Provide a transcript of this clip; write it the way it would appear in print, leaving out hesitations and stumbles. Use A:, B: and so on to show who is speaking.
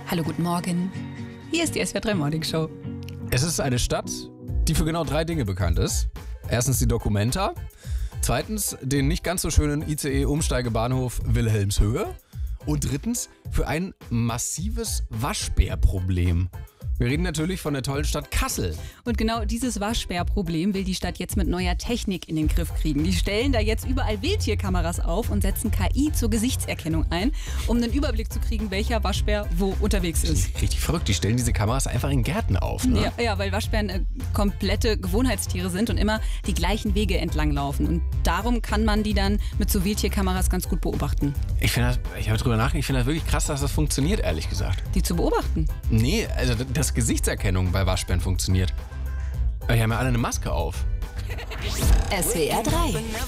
A: Hallo, guten Morgen. Hier ist die SWR 3 Morning Show.
B: Es ist eine Stadt, die für genau 3 Dinge bekannt ist. Erstens die Documenta, zweitens den nicht ganz so schönen ICE-Umsteigebahnhof Wilhelmshöhe und drittens für ein massives Waschbärproblem. Wir reden natürlich von der tollen Stadt Kassel.
A: Und genau dieses Waschbärproblem will die Stadt jetzt mit neuer Technik in den Griff kriegen. Die stellen da jetzt überall Wildtierkameras auf und setzen KI zur Gesichtserkennung ein, um einen Überblick zu kriegen, welcher Waschbär wo unterwegs ist.
B: Richtig verrückt, die stellen diese Kameras einfach in Gärten auf. Ne?
A: Ja, weil Waschbären komplette Gewohnheitstiere sind und immer die gleichen Wege entlang laufen. Und darum kann man die dann mit so Wildtierkameras ganz gut beobachten.
B: Ich habe drüber nachgedacht, ich finde das wirklich krass, dass das funktioniert, ehrlich gesagt.
A: Die zu beobachten?
B: Nee, also dass Gesichtserkennung bei Waschbären funktioniert. Die haben ja alle eine Maske auf.
C: SWR 3